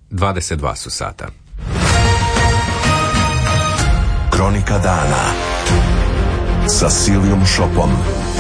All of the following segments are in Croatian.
22 su sata. Kronika dana sa Silijom Šopom.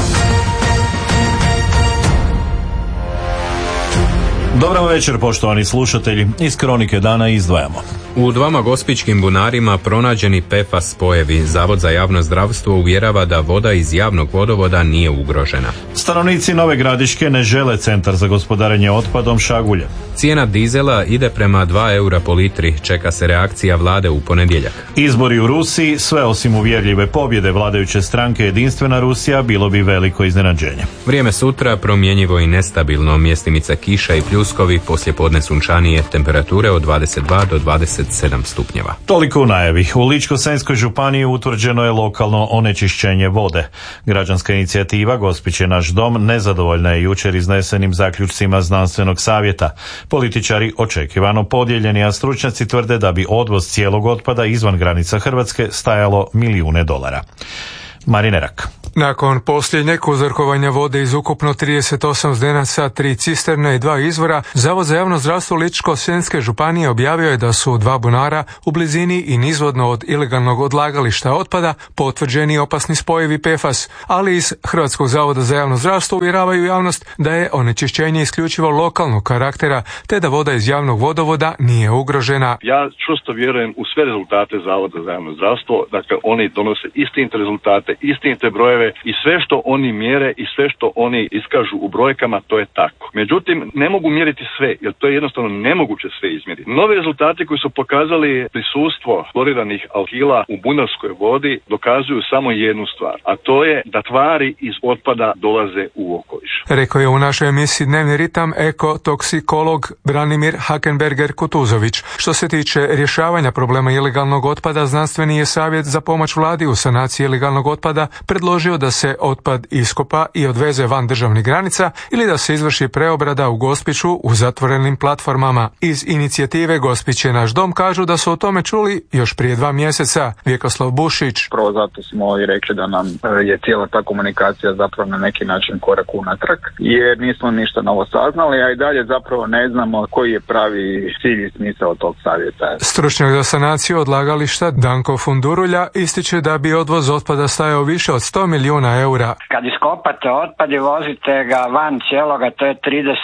Dobar večer, poštovani slušatelji. Iz Kronike dana izdvajamo. U dvama gospićkim bunarima pronađeni PFAS spojevi. Zavod za javno zdravstvo uvjerava da voda iz javnog vodovoda nije ugrožena. Stanovnici Nove Gradiške ne žele centar za gospodarenje otpadom Šagulje. Cijena dizela ide prema 2 eura po litri. Čeka se reakcija vlade u ponedjeljak. Izbori u Rusiji, sve osim uvjerljive pobjede vladajuće stranke Jedinstvena Rusija, bilo bi veliko iznenađenje. Vrijeme sutra promjenjivo i nestabilno. Mjestimica kiša i pljuskovi, poslijepodne sunčanije, temperature od 22 do 27 stupnjeva. Toliko u najavi. U Ličko-senjskoj županiji utvrđeno je lokalno onečišćenje vode. Građanska inicijativa Gospić je naš dom nezadovoljna je jučer iznesenim zaključcima znanstvenog savjeta. Političari očekivano podijeljeni, a stručnjaci tvrde da bi odvoz cijelog otpada izvan granica Hrvatske stajalo milijune dolara. Marinerak. Nakon posljednjeg uzorkovanja vode iz ukupno 38 zdenaca, 3 cisterne i 2 izvora, Zavod za javno zdravstvo Ličko-senjske županije objavio je da su 2 bunara u blizini i nizvodno od ilegalnog odlagališta otpada potvrđeni opasni spojevi PFAS, ali iz Hrvatskog zavoda za javno zdravstvo uvjeravaju javnost da je onečišćenje isključivo lokalnog karaktera, te da voda iz javnog vodovoda nije ugrožena. Ja čvrsto vjerujem u sve rezultate Zavoda za javno zdravstvo, dakle oni donose istinite rezultate, istinite brojeve i sve što oni mjere i sve što oni iskažu u brojkama, to je tako. Međutim, ne mogu mjeriti sve, jer to je jednostavno nemoguće sve izmjeriti. Novi rezultati koji su pokazali prisustvo floriranih alkila u bunarskoj vodi dokazuju samo jednu stvar, a to je da tvari iz otpada dolaze u okoliš. Rekao je u našoj emisiji Dnevni ritam ekotoksikolog Branimir Hakenberger-Kutuzović. Što se tiče rješavanja problema ilegalnog otpada, znanstveni je savjet za pomoć vladi u sanaciji ilegalnog otpada predložio da se otpad iskopa i odveze van državnih granica ili da se izvrši preobrada u Gospiću u zatvorenim platformama. Iz inicijative Gospić je naš dom kažu da su o tome čuli još prije 2 mjeseca. Vjekoslav Bušić. Prvo zato smo i rekli da nam je cijela ta komunikacija zapravo na neki način korak unatrag, jer nismo ništa novo saznali, a i dalje zapravo ne znamo koji je pravi cilj i smisao tog savjeta. Stručnjak za sanaciju odlagališta Danko Fundurulja ističe da bi odvoz otpada stajao više od 100 milijuna eura. Kad iskopate otpad i vozite ga van cijeloga, to je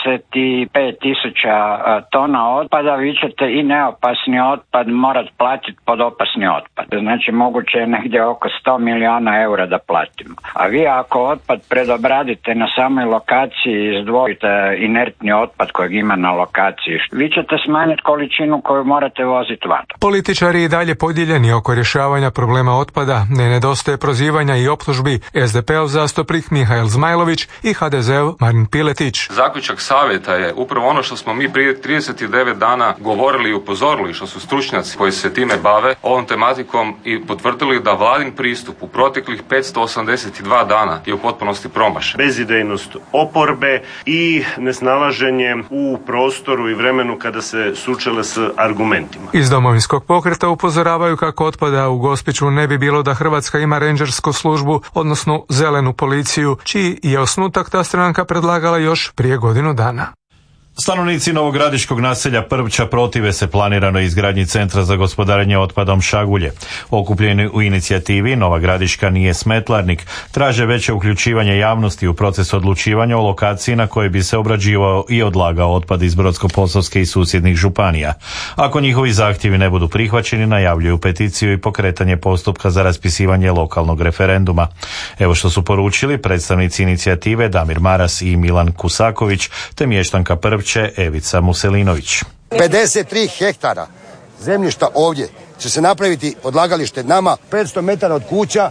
35.000 tona otpada, vi ćete i neopasni otpad morati platiti pod opasni otpad. Znači moguće je negdje oko 100 milijuna eura da platimo. A vi ako otpad predobradite na samoj lokaciji i izdvojite inertni otpad kojeg ima na lokaciji, vi ćete smanjiti količinu koju morate voziti van. Političari i dalje podijeljeni oko rješavanja problema otpada, ne nedostaje prozivanja i optužbi. SDP-ov zastupnik Mihael Zmajlović i HDZ-ov Marin Piletić. Zaključak savjeta je upravo ono što smo mi prije 39 dana govorili i upozorili, što su stručnjaci koji se time bave ovom tematikom i potvrdili da vladin pristup u proteklih 582 dana je u potpunosti promašen. Bezidejnost oporbe i nesnalaženje u prostoru i vremenu kada se sučele s argumentima. Iz Domovinskog pokreta upozoravaju kako otpada u Gospiću ne bi bilo da Hrvatska ima rendžersku službu, odnosno zelenu policiju, čiji je osnutak ta stranka predlagala još prije godinu dana. Stanovnici novogradiškog naselja Prvća protive se planiranoj izgradnji centra za gospodarenje otpadom Šagulje. Okupljeni u inicijativi Nova Gradiška nije smetlarnik, traže veće uključivanje javnosti u proces odlučivanja o lokaciji na kojoj bi se obrađivao i odlagao otpad iz Brodsko-posavske i susjednih županija. Ako njihovi zahtjevi ne budu prihvaćeni, najavljuju peticiju i pokretanje postupka za raspisivanje lokalnog referenduma. Evo što su poručili predstavnici inicijative Damir Maras i Milan Kusaković, te mještanka Prvća Evica Muselinović. 53 hektara zemljišta ovdje će se napraviti odlagalište nama 500 metara od kuća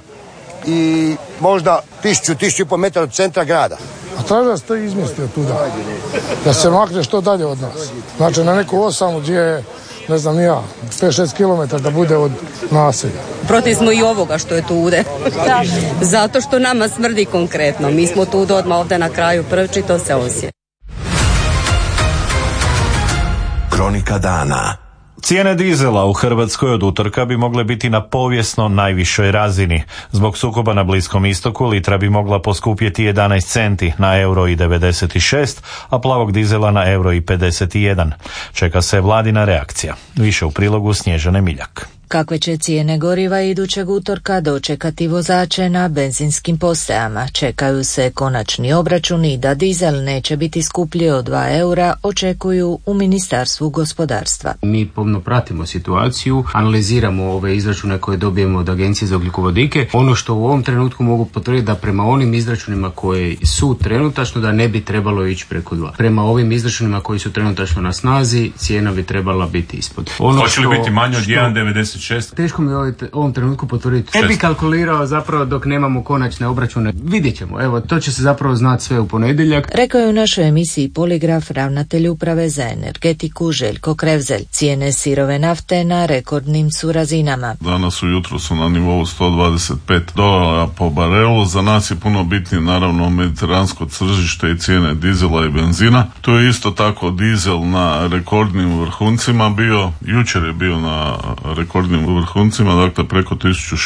i možda 1000-1500 metara od centra grada. A traži da se to izmjesti od tuda, da se makne što dalje od nas. Znači na neku osamu gdje je, ne znam ja, 5-6 km da bude od naselja. Protiv smo i ovoga što je tude. Zato što nama smrdi konkretno. Mi smo tu odmah ovdje na kraju Prvči, to se osjeti. Kronika dana Cijene dizela u Hrvatskoj od utorka bi mogle biti na povijesno najvišoj razini. Zbog sukoba na Bliskom istoku litra bi mogla poskupjeti 11 centi na €1,96, a plavog dizela na €1,51. Čeka se vladina reakcija. Više u prilogu Snježane Miljak. Kakve će cijene goriva idućeg utorka dočekati vozače na benzinskim postajama? Čekaju se konačni obračuni da dizel neće biti skuplji od €2, očekuju u Ministarstvu gospodarstva. Mi pomno pratimo situaciju, analiziramo ove izračune koje dobijemo od Agencije za ugljikovodike. Ono što u ovom trenutku mogu potvrditi da prema onim izračunima koji su trenutačno da ne bi trebalo ići preko 2. Prema ovim izračunima koji su trenutačno na snazi, cijena bi trebala biti ispod. Hoće li biti manje od 1,96? Teško mi u ovom trenutku potvrditi. Ne bi kalkulirao zapravo dok nemamo konačne obračune. Vidjet ćemo. Evo, to će se zapravo znati sve u ponedjeljak. Rekao je u našoj emisiji Poligraf ravnatelj uprave za energetiku Željko Krevzelj. Cijene sirove nafte na rekordnim su razinama. Danas ujutro su na nivou $125 po barelu. Za nas je puno bitnije naravno mediteransko tržište i cijene dizela i benzina. Tu je isto tako dizel na rekordnim vrhuncima bio. Jučer je bio na rekordnim vrhuncima, dakle preko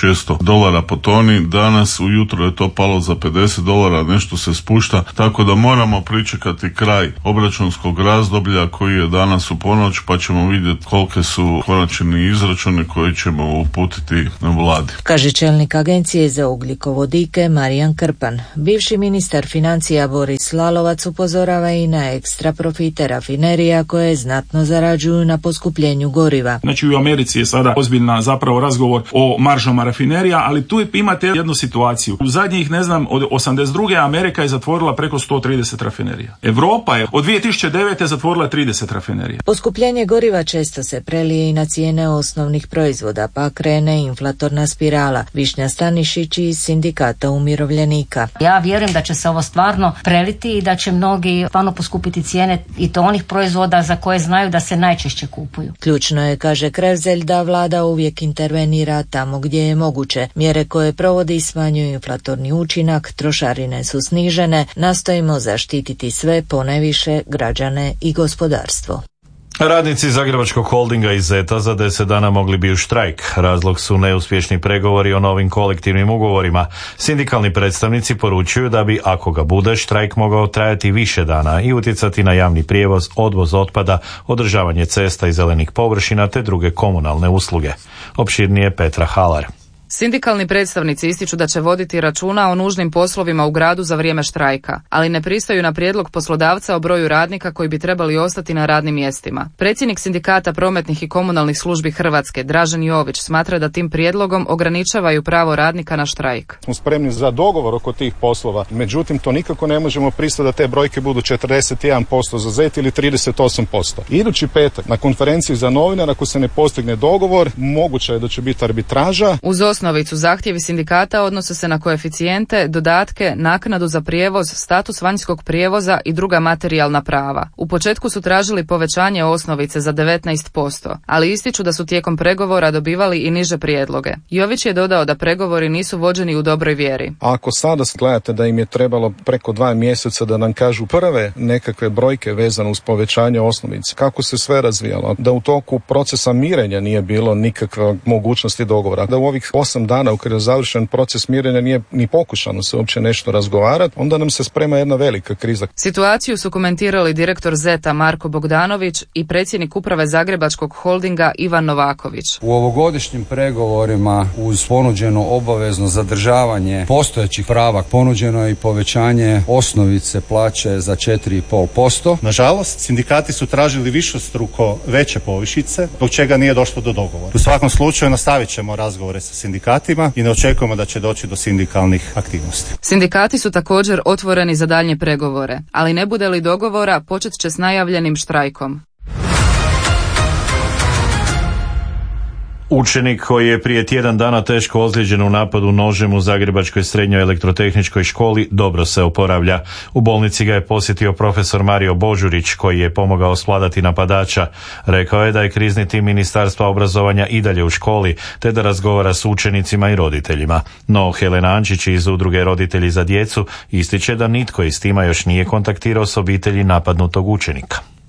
$1.600 po toni. Danas ujutro je to palo za $50, nešto se spušta, tako da moramo pričekati kraj obračunskog razdoblja koji je danas u ponoć, pa ćemo vidjeti kolike su konačni izračuni koji ćemo uputiti na vladi. Kaže čelnik Agencije za ugljikovodike Marijan Krpan. Bivši ministar financija Boris Lalovac upozorava i na ekstra profite rafinerija koje znatno zarađuju na poskupljenju goriva. Znači u Americi je sada ozbiljna zapravo razgovor o maržama rafinerija, ali tu imate jednu situaciju. U zadnjih, od 82. Amerika je zatvorila preko 130 rafinerija. Europa je od 2009. zatvorila 30 rafinerija. Poskupljenje goriva često se prelije i na cijene osnovnih proizvoda, pa krene inflatorna spirala. Višnja Stanišić iz Sindikata umirovljenika. Ja vjerujem da će se ovo stvarno preliti i da će mnogi stvarno poskupiti cijene i to onih proizvoda za koje znaju da se najčešće kupuju. Ključno je, kaže Krevzelj, da vlada uvijek intervenira tamo gdje je moguće. Mjere koje provodi smanjuju inflatorni učinak, trošarine su snižene, nastojimo zaštititi sve, ponajviše građane i gospodarstvo. Radnici Zagrebačkog holdinga i Zeta za 10 dana mogli bi u štrajk. Razlog su neuspješni pregovori o novim kolektivnim ugovorima. Sindikalni predstavnici poručuju da bi, ako ga bude, štrajk mogao trajati više dana i utjecati na javni prijevoz, odvoz otpada, održavanje cesta i zelenih površina te druge komunalne usluge. Opširnije Petra Halar. Sindikalni predstavnici ističu da će voditi računa o nužnim poslovima u gradu za vrijeme štrajka, ali ne pristaju na prijedlog poslodavca o broju radnika koji bi trebali ostati na radnim mjestima. Predsjednik Sindikata prometnih i komunalnih službi Hrvatske, Dražen Jović, smatra da tim prijedlogom ograničavaju pravo radnika na štrajk. Smo spremni za dogovor oko tih poslova, međutim to nikako ne možemo pristati da te brojke budu 41% za Zet ili 38%. Idući petak na konferenciji za novinare, ako se ne postigne dogovor, moguće je da će biti arbitraža. Uz osnovicu zahtjevi sindikata odnose se na koeficijente, dodatke, naknadu za prijevoz, status vanjskog prijevoza i druga materijalna prava. U početku su tražili povećanje osnovice za 19%, ali ističu da su tijekom pregovora dobivali i niže prijedloge. Jović je dodao da pregovori nisu vođeni u dobroj vjeri. Ako sada gledate da im je trebalo preko 2 mjeseca da nam kažu prve nekakve brojke vezane uz povećanje osnovice, kako se sve razvijalo, da u toku procesa mirenja nije bilo nikakve mogućnosti dogovora, da u ovih 8 dana u kojoj je završen proces mirenja nije ni pokušano se uopće nešto razgovarati, onda nam se sprema jedna velika kriza. Situaciju su komentirali direktor Zeta Marko Bogdanović i predsjednik uprave Zagrebačkog holdinga Ivan Novaković. U ovogodišnjim pregovorima uz ponuđeno obavezno zadržavanje postojećih prava ponuđeno je i povećanje osnovice plaće za 4,5%. Nažalost, sindikati su tražili višestruko veće povišice, zbog čega nije došlo do dogovora. U svakom slučaju nastavit ćemo razgovore sa sindikatima i ne očekujemo da će doći do sindikalnih aktivnosti. Sindikati su također otvoreni za daljnje pregovore, ali ne bude li dogovora, počet će s najavljenim štrajkom. Učenik koji je prije tjedan dana teško ozlijeđen u napadu nožem u Zagrebačkoj srednjoj elektrotehničkoj školi dobro se oporavlja. U bolnici ga je posjetio profesor Mario Božurić koji je pomogao svladati napadača. Rekao je da je krizni tim Ministarstva obrazovanja i dalje u školi te da razgovara s učenicima i roditeljima. No Helena Ančić iz udruge Roditelji za djecu ističe da nitko iz tima još nije kontaktirao s obitelji napadnutog učenika.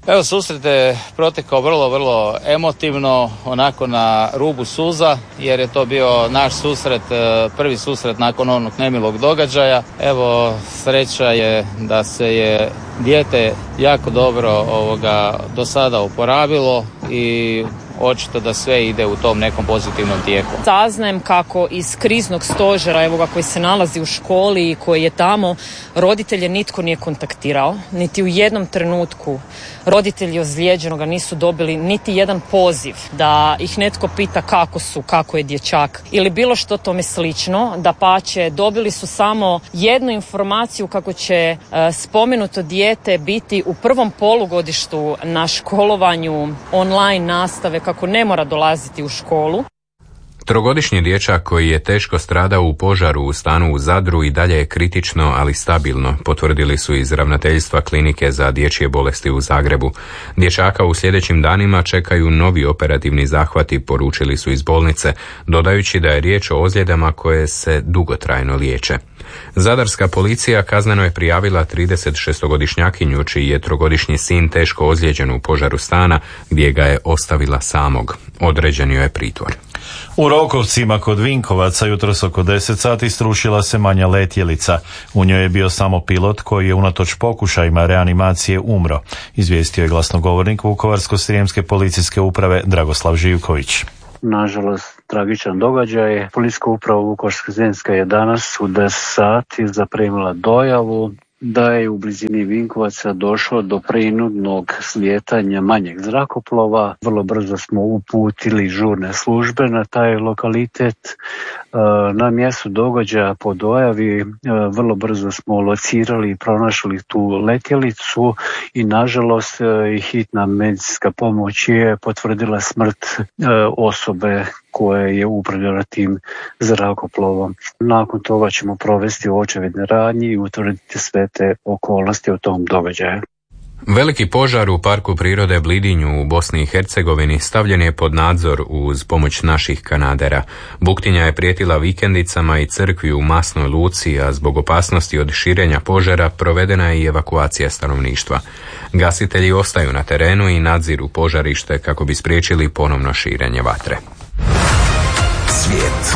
Evo, susret je protekao vrlo emotivno, onako na rubu suza, jer je to bio naš susret, prvi susret nakon onog nemilog događaja. Evo, sreća je da se je dijete jako dobro do sada oporavilo i očito da sve ide u tom nekom pozitivnom tijeku. Saznajem kako iz kriznog stožera, evo ga, koji se nalazi u školi i koji je tamo, roditelje nitko nije kontaktirao, niti u jednom trenutku roditelji ozlijeđenoga nisu dobili niti jedan poziv da ih netko pita kako su, kako je dječak ili bilo što tome slično. Dapače, dobili su samo jednu informaciju kako će spomenuto dijete biti u prvom polugodištu na školovanju online nastave, kako ne mora dolaziti u školu. Trogodišnji dječak koji je teško stradao u požaru u stanu u Zadru i dalje je kritično, ali stabilno, potvrdili su iz ravnateljstva klinike za dječje bolesti u Zagrebu. Dječaka u sljedećim danima čekaju novi operativni zahvati, poručili su iz bolnice, dodajući da je riječ o ozljedama koje se dugotrajno liječe. Zadarska policija kazneno je prijavila 36-godišnjakinju čiji je trogodišnji sin teško ozlijeđen u požaru stana gdje ga je ostavila samog. Određen joj je pritvor. U Rokovcima kod Vinkovaca jutros oko 10 sati strušila se manja letjelica. U njoj je bio samo pilot koji je unatoč pokušajima reanimacije umro, izvijestio je glasnogovornik Vukovarsko-srijemske policijske uprave Dragoslav Živković. Nažalost, tragičan događaj. Policijska uprava Vukovarsko-srijemska je danas u 10 sati zaprimila dojavu da je u blizini Vinkovaca došlo do prinudnog slijetanja manjeg zrakoplova. Vrlo brzo smo uputili žurne službe na taj lokalitet. Na mjestu događaja po dojavi vrlo brzo smo locirali i pronašli tu letjelicu i nažalost hitna medicinska pomoć je potvrdila smrt osobe koja je upravljala tim zrakoplovom. Nakon toga ćemo provesti očevidne radnje i utvrditi sve te okolnosti o tom događaju. Veliki požar u Parku prirode Blidinju u Bosni i Hercegovini stavljen je pod nadzor uz pomoć naših kanadera. Buktinja je prijetila vikendicama i crkvi u Masnoj Luci, a zbog opasnosti od širenja požara provedena je i evakuacija stanovništva. Gasitelji ostaju na terenu i nadziru požarište kako bi spriječili ponovno širenje vatre. Svijet.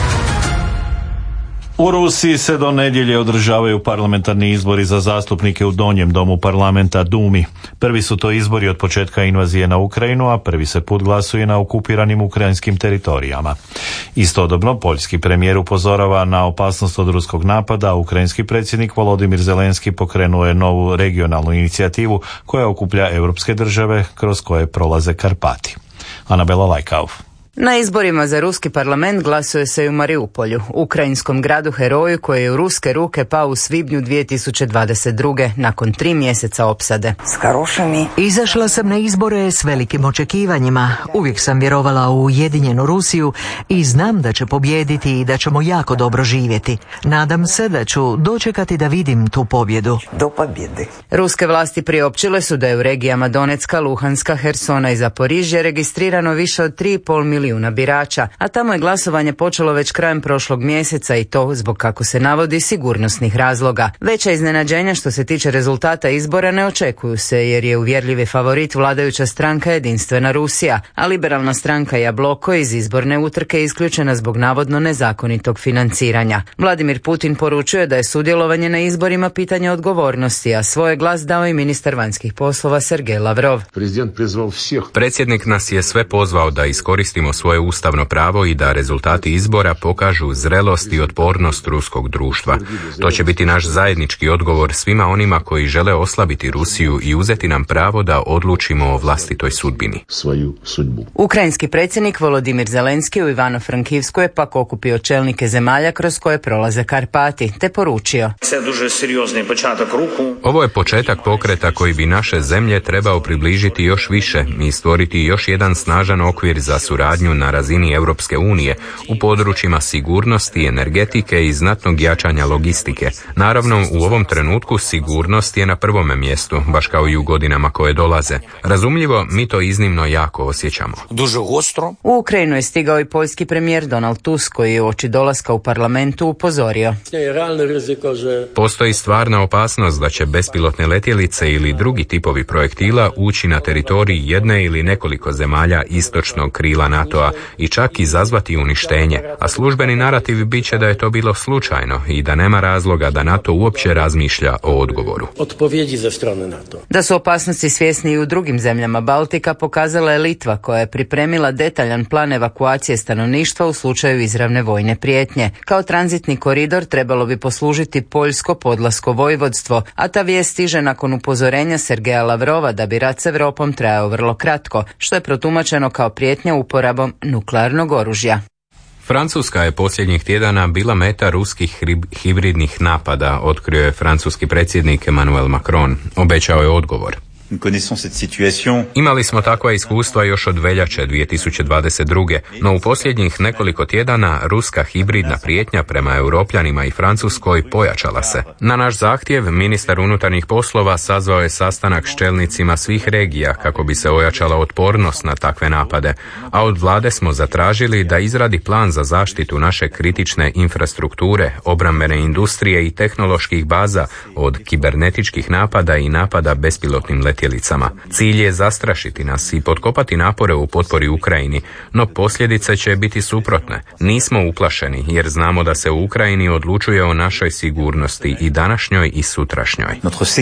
U Rusiji se do nedjelje održavaju parlamentarni izbori za zastupnike u donjem domu parlamenta Dumi. Prvi su to izbori od početka invazije na Ukrajinu, a prvi se put glasuje na okupiranim ukrajinskim teritorijama. Istodobno, poljski premijer upozorava na opasnost od ruskog napada, a ukrajinski predsjednik Volodimir Zelenski pokrenuo je novu regionalnu inicijativu koja okuplja europske države kroz koje prolaze Karpati. Anabela Lajkauf. Na izborima za ruski parlament glasuje se i u Mariupolju, ukrajinskom gradu heroju koji je u ruske ruke pao u svibnju 2022. nakon 3 mjeseca opsade. Izašla sam na izbore s velikim očekivanjima. Uvijek sam vjerovala u ujedinjenu Rusiju i znam da će pobijediti i da ćemo jako dobro živjeti. Nadam se da ću dočekati da vidim tu pobjedu. Ruske vlasti priopćile su da je u regijama Donecka, Luhanska, Hersona i Zaporižje registrirano više od 3,5 milijuna birača, a tamo je glasovanje počelo već krajem prošlog mjeseca i to zbog, kako se navodi, sigurnosnih razloga. Veća iznenađenja što se tiče rezultata izbora ne očekuju se jer je uvjerljivi favorit vladajuća stranka Jedinstvena Rusija, a liberalna stranka Jabloko iz izborne utrke isključena zbog navodno nezakonitog financiranja. Vladimir Putin poručuje da je sudjelovanje na izborima pitanje odgovornosti, a svoj glas dao i ministar vanjskih poslova Sergej Lavrov. Predsjednik nas je sve pozvao da iskoristimo svoje ustavno pravo i da rezultati izbora pokažu zrelost i otpornost ruskog društva. To će biti naš zajednički odgovor svima onima koji žele oslabiti Rusiju i uzeti nam pravo da odlučimo o vlastitoj sudbini. Ukrajinski predsjednik Volodimir Zelenski u Ivano-Frankivsku je pak okupio čelnike zemalja kroz koje prolaze Karpati, te poručio: ovo je početak pokreta koji bi naše zemlje trebao približiti još više i stvoriti još jedan snažan okvir za suradnju suradnju na razini Europske unije u područjima sigurnosti, energetike i znatnog jačanja logistike. Naravno, u ovom trenutku sigurnost je na prvome mjestu, baš kao i u godinama koje dolaze. Razumljivo, mi to iznimno jako osjećamo. U Ukrajinu je stigao i poljski premijer Donald Tusk, koji je uoči dolaska u parlamentu upozorio. Postoji stvarna opasnost da će bespilotne letjelice ili drugi tipovi projektila ući na teritorij jedne ili nekoliko zemalja istočnog krila NATO-a i čak izazvati uništenje, a službeni narativ bit će da je to bilo slučajno i da nema razloga da NATO uopće razmišlja o odgovoru. Da su opasnosti svjesni i u drugim zemljama Baltika pokazala je Litva, koja je pripremila detaljan plan evakuacije stanovništva u slučaju izravne vojne prijetnje. Kao tranzitni koridor trebalo bi poslužiti poljsko podlasko vojvodstvo, a ta vijest stiže nakon upozorenja Sergeja Lavrova da bi rat s Europom trajao vrlo kratko, što je protumačeno kao prijetnja uporabom nuklearnog oružja. Francuska je posljednjih tjedana bila meta ruskih hibridnih napada, otkrio je francuski predsjednik Emmanuel Macron. Obećao je odgovor. Imali smo takva iskustva još od veljače 2022. No u posljednjih nekoliko tjedana ruska hibridna prijetnja prema Europljanima i Francuskoj pojačala se. Na naš zahtjev ministar unutarnjih poslova sazvao je sastanak s čelnicima svih regija kako bi se ojačala otpornost na takve napade, a od vlade smo zatražili da izradi plan za zaštitu naše kritične infrastrukture, obrambene industrije i tehnoloških baza od kibernetičkih napada i napada bespilotnim letjelicama. Cilj je zastrašiti nas i potkopati napore u potpori Ukrajini, no posljedice će biti suprotne. Nismo uplašeni jer znamo da se u Ukrajini odlučuje o našoj sigurnosti i današnjoj i sutrašnjoj.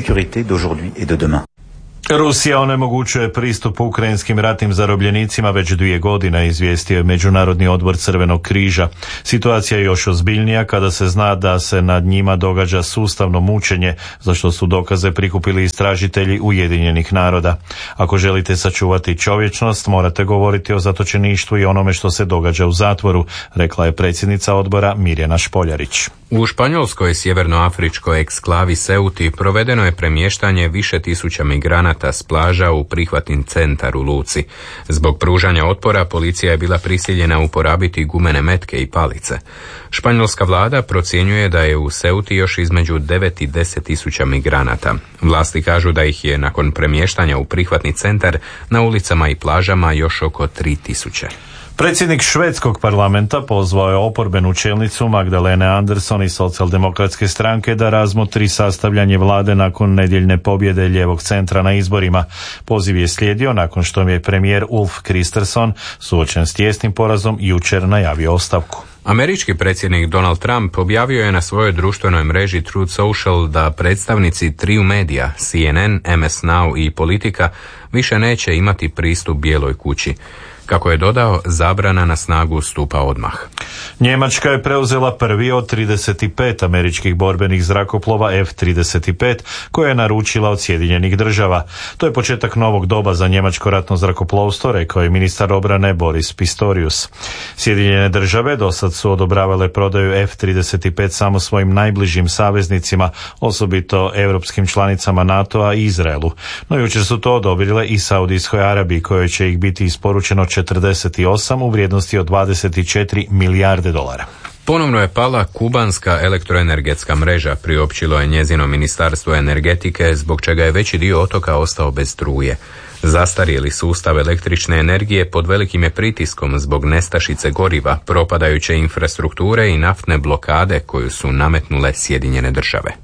Rusija onemogućuje pristup ukrajinskim ratnim zarobljenicima već 2 godine, izvijestio je Međunarodni odbor Crvenog križa. Situacija je još ozbiljnija kada se zna da se nad njima događa sustavno mučenje, za što su dokaze prikupili istražitelji Ujedinjenih naroda. Ako želite sačuvati čovječnost, morate govoriti o zatočeništvu i onome što se događa u zatvoru, rekla je predsjednica odbora Mirjana Špoljarić. U španjolskoj sjevernoafričkoj eksklavi Ceuti provedeno je premještanje više tisuća migranata s plaža u prihvatni centar u luci. Zbog pružanja otpora policija je bila prisiljena uporabiti gumene metke i palice. Španjolska vlada procjenjuje da je u Ceuti još između 9 i 10 tisuća migranata. Vlasti kažu da ih je nakon premještanja u prihvatni centar na ulicama i plažama još oko 3 tisuće. Predsjednik švedskog parlamenta pozvao je oporbenu čelnicu Magdalene Andersson iz Socijaldemokratske stranke da razmotri sastavljanje vlade nakon nedjeljne pobjede lijevog centra na izborima. Poziv je slijedio nakon što je premijer Ulf Kristersson, suočen s tijesnim porazom, jučer najavio ostavku. Američki predsjednik Donald Trump objavio je na svojoj društvenoj mreži Truth Social da predstavnici triju medija, CNN, MS Now i Politika, više neće imati pristup Bijeloj kući. Kako je dodao, zabrana na snagu stupa odmah. Njemačka je preuzela prvi od 35 američkih borbenih zrakoplova F-35 koje je naručila od Sjedinjenih država. To je početak novog doba za njemačko ratno zrakoplovstvo, rekao je ministar obrane Boris Pistorius. Sjedinjene države dosad su odobravale prodaju F-35 samo svojim najbližim saveznicima, osobito europskim članicama NATO-a i Izraelu. No jučer su to odobrile i Saudijskoj Arabiji, kojoj će ih biti isporučeno 48 u vrijednosti od 24 milijarde dolara. Ponovno je pala kubanska elektroenergetska mreža, priopćilo je njezino ministarstvo energetike, zbog čega je veći dio otoka ostao bez struje. Zastarjeli sustav električne energije pod velikim je pritiskom zbog nestašice goriva, propadajuće infrastrukture i naftne blokade koju su nametnule Sjedinjene države.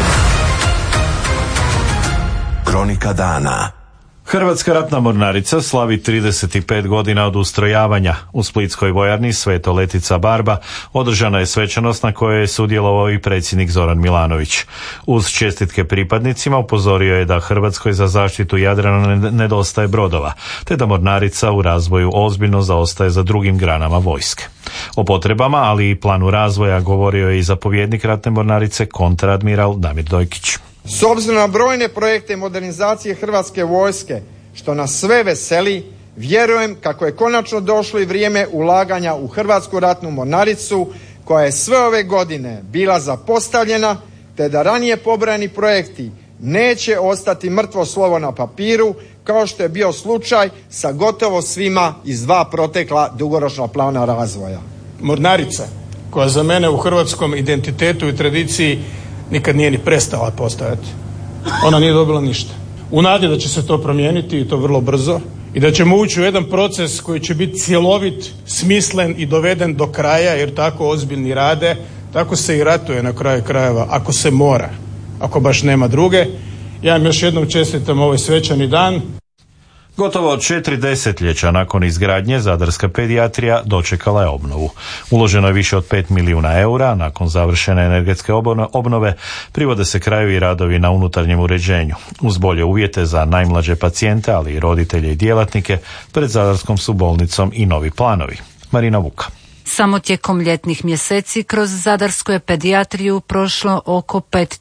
Kronika dana. Hrvatska ratna mornarica slavi 35 godina od ustrojavanja. U splitskoj vojarni Sveto Letica Barba održana je svečanost na kojoj je sudjelovao i predsjednik Zoran Milanović. Uz čestitke pripadnicima upozorio je da Hrvatskoj za zaštitu Jadrana nedostaje brodova, te da mornarica u razvoju ozbiljno zaostaje za drugim granama vojske. O potrebama, ali i planu razvoja govorio je i zapovjednik ratne mornarice kontradmiral Damir Dojkić. S obzirom na brojne projekte modernizacije Hrvatske vojske, što nas sve veseli, vjerujem kako je konačno došlo i vrijeme ulaganja u Hrvatsku ratnu mornaricu, koja je sve ove godine bila zapostavljena, te da ranije pobrojani projekti neće ostati mrtvo slovo na papiru kao što je bio slučaj sa gotovo svima iz 2 protekla dugoročna plana razvoja. Mornarica, koja za mene u hrvatskom identitetu i tradiciji nikad nije ni prestala postojati. Ona nije dobila ništa. U nadi da će se to promijeniti i to vrlo brzo i da ćemo ući u jedan proces koji će biti cjelovit, smislen i doveden do kraja, jer tako ozbiljni rade, tako se i ratuje na kraju krajeva, ako se mora, ako baš nema druge. Ja vam još jednom čestitam ovaj svečani dan. Gotovo od 4 desetljeća nakon izgradnje zadarska pedijatrija dočekala je obnovu. Uloženo je više od 5 milijuna eura, nakon završene energetske obnove privode se kraju i radovi na unutarnjem uređenju. Uz bolje uvjete za najmlađe pacijente, ali i roditelje i djelatnike, pred Zadarskom su bolnicom i novi planovi. Marina Vuka. Samo tijekom ljetnih mjeseci kroz zadarsku je pedijatriju prošlo oko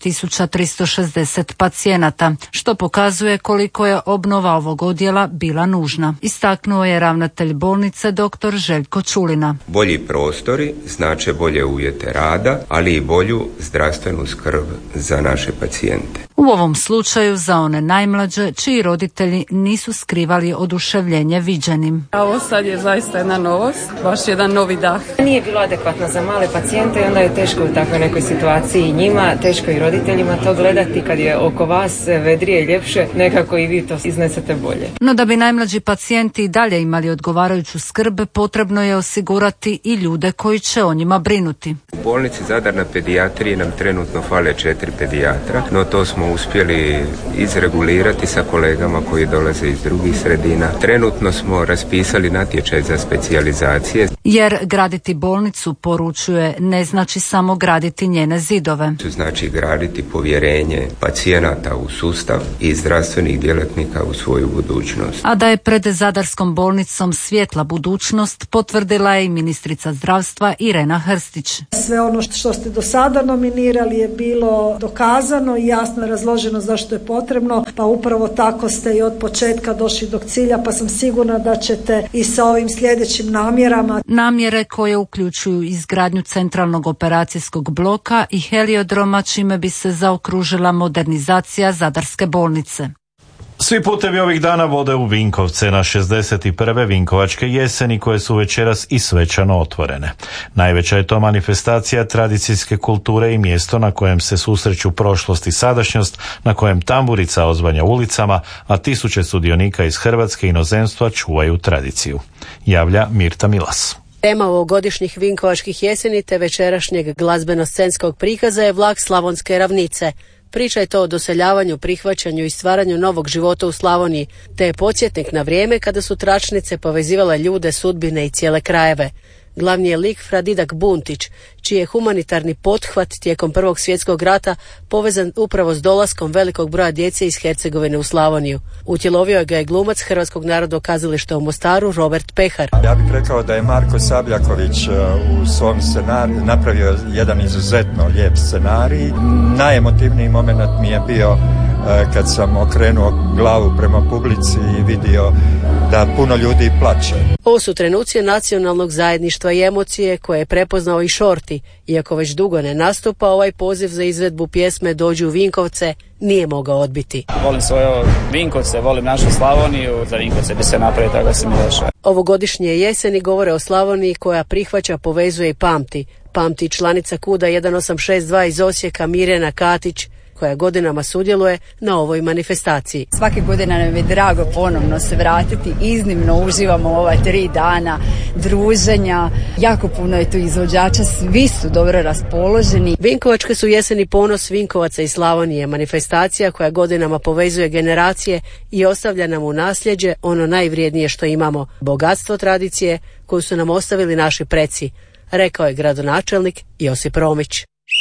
5360 pacijenata, što pokazuje koliko je obnova ovog odjela bila nužna. Istaknuo je ravnatelj bolnice dr. Željko Čulina. Bolji prostori znače bolje uvjete rada, ali i bolju zdravstvenu skrb za naše pacijente. U ovom slučaju za one najmlađe, čiji roditelji nisu skrivali oduševljenje viđenim. Ovo sad je zaista jedna novost, baš jedan novi dah. Nije bilo adekvatno za male pacijente i onda je teško u takvoj nekoj situaciji njima, teško i roditeljima to gledati. Kad je oko vas vedrije i ljepše, nekako i vi to iznesete bolje. No da bi najmlađi pacijenti i dalje imali odgovarajuću skrb, potrebno je osigurati i ljude koji će o njima brinuti. U bolnici Zadar na pedijatriji nam trenutno fale 4 pedijatra, no to smo uspjeli izregulirati sa kolegama koji dolaze iz drugih sredina. Trenutno smo raspisali natječaj za specijalizacije. Jer graditi bolnicu, poručuje, ne znači samo graditi njene zidove. Znači graditi povjerenje pacijenata u sustav i zdravstvenih djelatnika u svoju budućnost. A da je pred Zadarskom bolnicom svjetla budućnost, potvrdila je i ministrica zdravstva Irena Hrstić. Sve ono što ste do sada nominirali je bilo dokazano i jasno razloženo zašto je potrebno, pa upravo tako ste i od početka došli do cilja, pa sam sigurna da ćete i sa ovim sljedećim namjerama. Namjere koje uključuju izgradnju centralnog operacijskog bloka i heliodroma, čime bi se zaokružila modernizacija Zadarske bolnice. Svi putevi ovih dana vode u Vinkovce na 61. Vinkovačke jeseni, koje su večeras i svečano otvorene. Najveća je to manifestacija tradicijske kulture i mjesto na kojem se susreću prošlost i sadašnjost, na kojem tamburica ozvanja ulicama, a tisuće sudionika iz Hrvatske i inozemstva čuvaju tradiciju. Javlja Mirta Milas. Tema ovogodišnjih Vinkovačkih jeseni te večerašnjeg glazbeno-scenskog prikaza je Vlak Slavonske ravnice. Priča je to o doseljavanju, prihvaćanju i stvaranju novog života u Slavoniji, te je podsjetnik na vrijeme kada su tračnice povezivale ljude, sudbine i cijele krajeve. Glavni je lik Fra Didak Buntić, čiji je humanitarni pothvat tijekom Prvog svjetskog rata povezan upravo s dolaskom velikog broja djece iz Hercegovine u Slavoniju. Utjelovio ga je glumac Hrvatskog narodnog kazališta u Mostaru Robert Pehar. Ja bih rekao da je Marko Sabljaković u svom scenariju napravio jedan izuzetno lijep scenarij. Najemotivniji moment mi je bio kad sam okrenuo glavu prema publici i vidio da puno ljudi plače. Ovo su trenuci nacionalnog zajedništva i emocije koje je prepoznao i Šorti. Iako već dugo ne nastupa, ovaj poziv za izvedbu pjesme Dođi u Vinkovce nije mogao odbiti. Volim svoje Vinkovce, volim našu Slavoniju, za Vinkovce bi se napravio, tako da sam i došao. Ovogodišnje jeseni govore o Slavoniji koja prihvaća, povezuje i pamti. Pamti članica KUD-a 1862 iz Osijeka Mirjana Katić, koja godinama sudjeluje na ovoj manifestaciji. Svake godine nam je drago ponovno se vratiti, iznimno uživamo ova 3 dana druženja, jako puno je tu izvođača, svi su dobro raspoloženi. Vinkovačke su jeseni ponos Vinkovaca i Slavonije, manifestacija koja godinama povezuje generacije i ostavlja nam u nasljeđe ono najvrijednije što imamo, bogatstvo tradicije koju su nam ostavili naši preci, rekao je gradonačelnik Josip Romić.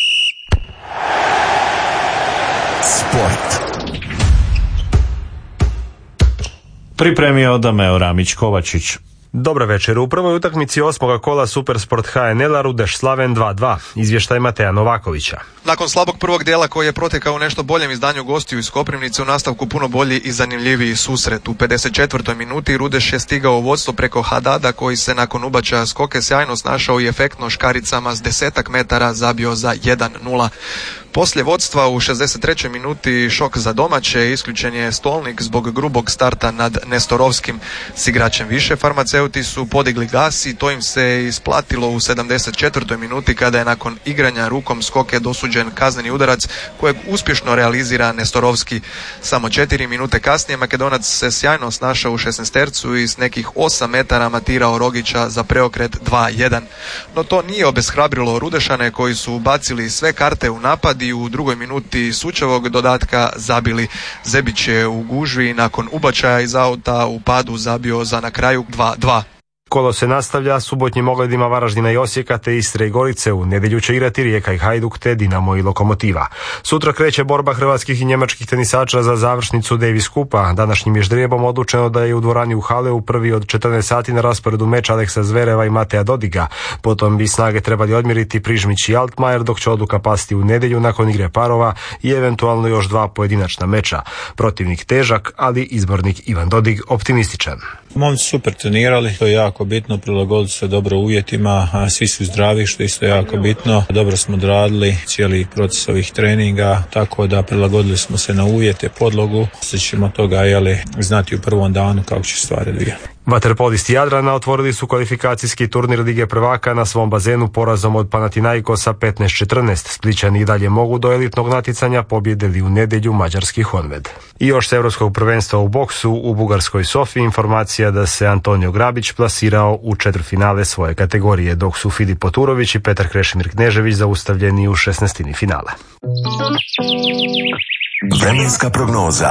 Sport. Pripremio Dameo Ramić-Kovačić. Dobro večer. U prvoj utakmici 8. kola Supersport HNL-a Rudeš Slaven 2-2. Izvještaj Mateja Novakovića. Nakon slabog prvog dijela koji je protekao u nešto boljem izdanju gostiju iz Koprivnice, u nastavku puno bolji i zanimljiviji susret. U 54. minuti Rudeš je stigao u vodstvo preko Hadada, koji se nakon ubačaja skoke sjajno snašao i efektno škaricama s 10 metara zabio za 1-0. Poslije vodstva u 63. minuti šok za domaće, isključen je Stolnik zbog grubog starta nad Nestorovskim s igračem više. Farmaceuti su podigli gas i to im se isplatilo u 74. minuti kada je nakon igranja rukom skoke dosuđen kazneni udarac kojeg uspješno realizira Nestorovski. Samo 4 minute kasnije Makedonac se sjajno snašao u 16tercu i s nekih 8 metara matirao Rogića za preokret 2-1. No to nije obeshrabrilo Rudešane koji su bacili sve karte u napad i u drugoj minuti sučevog dodatka zabili. Zebić je u gužvi nakon ubačaja iz auta u padu zabio za na kraju 2-2. Kolo se nastavlja subotnjim ogledima Varaždina i Osijeka te Istre i Gorice. U nedjelju će igrati Rijeka i Hajduk te Dinamo i Lokomotiva. Sutra kreće borba hrvatskih i njemačkih tenisača za završnicu Davis Kupa. Današnjim je ždrijebom odlučeno da je u dvorani u Haleu prvi od 14 sati na rasporedu meč Aleksa Zvereva i Mateja Dodiga. Potom bi snage trebali odmjeriti Prižmić i Altmaier, dok će odluka pasti u nedjelju nakon igre parova i eventualno još 2 pojedinačna meča. Protivnik težak, ali izbornik Ivan Dodig optimističan. Momci super trenirali, to je jako bitno, prilagodili se dobro uvjetima, a svi su zdravi, što je isto jako bitno. Dobro smo odradili cijeli proces ovih treninga, tako da prilagodili smo se na uvjete, podlogu. Sve ćemo toga znati u prvom danu kako će stvari odvijati. Vaterpolisti Jadrana otvorili su kvalifikacijski turnir Lige prvaka na svom bazenu porazom od Panathinaikosa 15-14. Splićani i dalje mogu do elitnog natjecanja, pobjedili u nedjelju mađarski Honved. I još s europskog prvenstva u boksu u bugarskoj Sofiji informacija da se Antonio Grabić plasirao u četvrtfinale svoje kategorije, dok su Filip Poturović i Petar Krešimir Knežević zaustavljeni u 16. finala. Vremenska prognoza.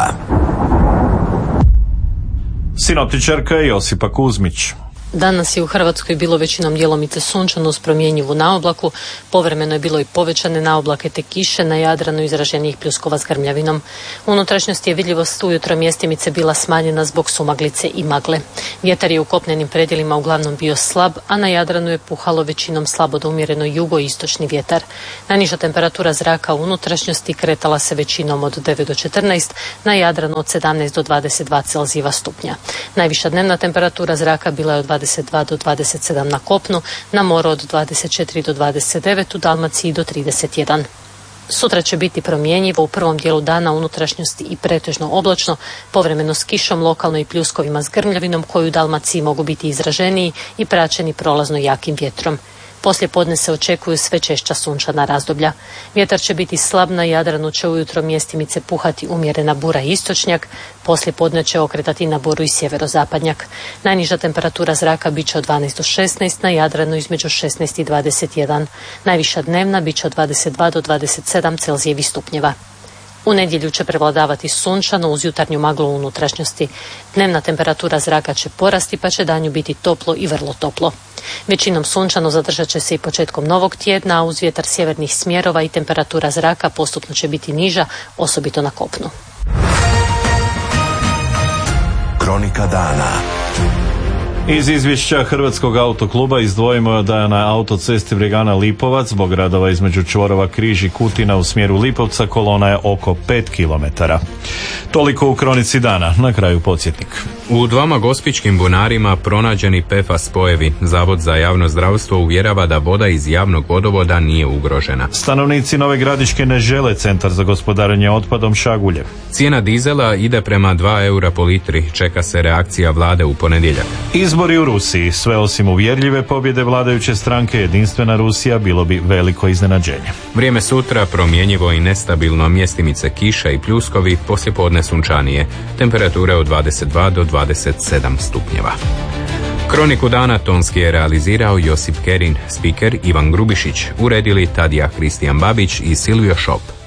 Sinoptičarka Josipa Kuzmić. Danas je u Hrvatskoj bilo većinom djelomice sunčano uz promjenjivu naoblaku, povremeno je bilo i povećane naoblake te kiše, na Jadranu izraženijih pljuskova s grmljavinom. U unutrašnjosti je vidljivost ujutro mjestimice bila smanjena zbog sumaglice i magle. Vjetar je u kopnenim predjelima uglavnom bio slab, a na Jadranu je puhalo većinom slabo do umjereno jugoistočni vjetar. Najniža temperatura zraka u unutrašnjosti kretala se većinom od 9 do 14, na Jadranu od 17 do 22 Celzijeva stupnja. Najviša dnevna temperatura zraka bila je od 22 do 27 na kopnu, na moru od 24 do 29, u Dalmaciji do 31. Sutra će biti promjenjivo, u prvom dijelu dana unutrašnjosti i pretežno oblačno, povremeno s kišom, lokalno i pljuskovima s grmljavinom koji u Dalmaciji mogu biti izraženiji i praćeni prolazno jakim vjetrom. Poslije podne se očekuju sve češća sunčana razdoblja. Vjetar će biti slab, na Jadranu će ujutro mjestimice puhati umjerena bura i istočnjak, poslije podne će okretati na buru i sjeverozapadnjak. Najniža temperatura zraka bit će od 12 do 16, na Jadranu između 16 i 21. Najviša dnevna bit će od 22 do 27 Celzijevih stupnjeva. U nedjelju će prevladavati sunčano uz jutarnju maglu u unutrašnjosti. Dnevna temperatura zraka će porasti pa će danju biti toplo i vrlo toplo. Većinom sunčano zadržat će se i početkom novog tjedna, a uz vjetar sjevernih smjerova i temperatura zraka postupno će biti niža, osobito na kopnu. Kronika dana. Iz izvješća Hrvatskog autokluba izdvojimo da je na autocesti Bregana Lipovac zbog radova između čvorova Križ i Kutina u smjeru Lipovca kolona je oko 5 km. Toliko u kronici dana, na kraju podsjetnik. U 2 gospićkim bunarima pronađeni PFAS spojevi. Zavod za javno zdravstvo uvjerava da voda iz javnog vodovoda nije ugrožena. Stanovnici Nove Gradiške ne žele centar za gospodarenje otpadom Šagulje. Cijena dizela ide prema 2 eura po litri. Čeka se reakcija vlade u ponedjeljak. Izbori u Rusiji, sve osim uvjerljive pobjede vladajuće stranke Jedinstvena Rusija, bilo bi veliko iznenađenje. Vrijeme sutra promjenjivo i nestabilno, mjestimice kiša i pljuskovi, poslijepodne sunčanije. Temperature od 22 do 27 stupnjeva. Kroniku dana tonski je realizirao Josip Kerin, spiker Ivan Grubišić, uredili Tadija Kristijan Babić i Silvio Šop.